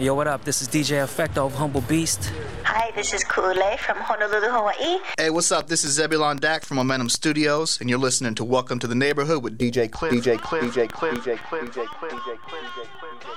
Yo, what up? This is DJ Effecto of Humble Beast. Hi, this is Kool-Aid from Honolulu, Hawaii. Hey, what's up? This is Zebulon Dak from Momentum Studios, and you're listening to Welcome to the Neighborhood with DJ Cliff. DJ Cliff. DJ Cliff. DJ Cliff. DJ Cliff. DJ Cliff.